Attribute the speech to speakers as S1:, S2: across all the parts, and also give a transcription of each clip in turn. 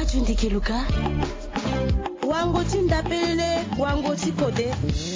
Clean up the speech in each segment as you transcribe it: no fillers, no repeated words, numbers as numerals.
S1: tundikiluka wango tindapele wango tikode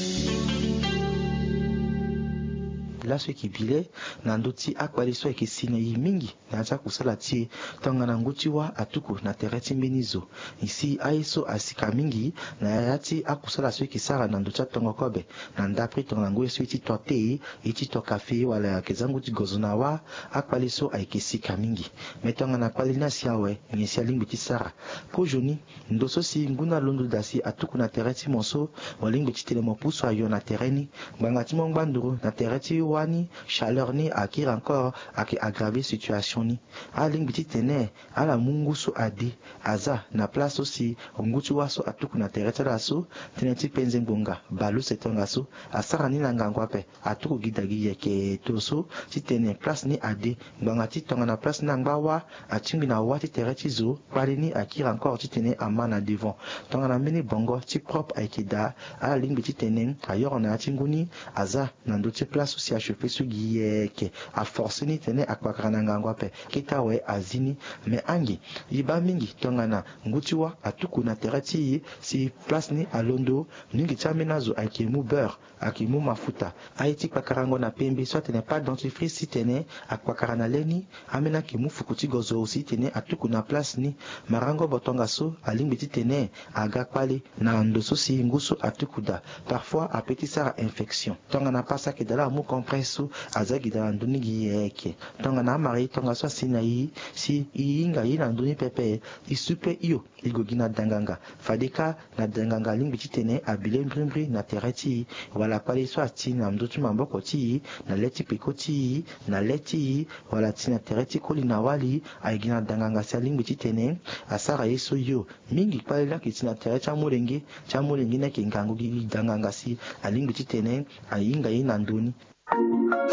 S2: laso ekibile na nduti akwaliso ekisine yimingi na aza kusala tie tonga na ngutiwa atuku na tereti mbenizo isi aiso asika mingi na yati akusala so ekisara na nduti tonga kobe na ndapri tonga na ngwe so iti tote iti to kafe wala ya kezangu ti gozona wa akwaliso aikisika mingi metonga na kwalina siawe ngesi alimbi ti sara po joni ndoso si nguna londo dasi atuku na tereti monso walimbi ti telemo puso ayo na tereni nganga mongbanduru na tereti wani chaleur ni akir encore aki aggraver situation ni aling biti tene ala mungusu adi aza na place aussi ngutu waso atuku na tereta laso teneti penze ngonga balu setonga so asara ni nangangwa pe atuku gidagi yeke toso ti tene place ni adi nganga ti tonga na place nangba wa atingi na wati tereti zo kwali ni akir encore ti tene amana devant tonga na mini bongo ti propre aikida ala ling biti tene ayor na atinguni aza na nduti place aussi achepe sugi yeke a force ni tene akwakara na ngangwa pe kita we azini me angi yiba mingi tongana ngutiwa atuku na terati si place ni alondo ningi chamena zo akimu beurre akimu mafuta aiti kwakarango na pembe soit tene pas dentifrice si tene akwakara na leni amena kimu fukuti gozo aussi tene atuku na place ni marango botonga so alimbi ti tene aga kwali na ndoso si nguso atukuda parfois a petit sara infection tongana pasa ke dala mu compresso azagi da nduni giyeke tonga na mari tonga so sina yi si inga yi na nduni pepe isupe iyo igogina danganga fadeka na danganga limbi ti tene abile mbrimbri na tereti wala kwali so ati na mdutu mamboko ti na leti pekoti na leti wala ti na tereti koli na wali aigina danganga sa limbi ti tene asara yeso yo mingi kwali la kiti na tereti chamulenge na kingangu gi danganga si alimbi ti tene ayinga yi na nduni